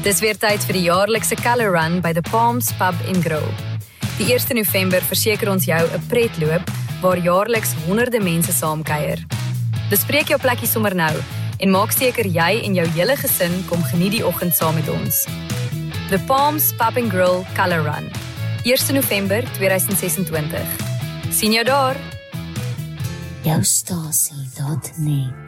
Dis weer tyd vir die jaarlikse Colour Run by The Palms Pub en Grill. Die 1 November verseker ons jou 'n pretloop waar jaarliks honderde mense saamkuier. Bespreek jou plekkie sommer nou en maak seker jy en jou hele gesin kom geniet die oggend saam met ons. The Palms Pub and Grill Colour Run, 1 November 2026. Sien jou daar! Jou stasie.net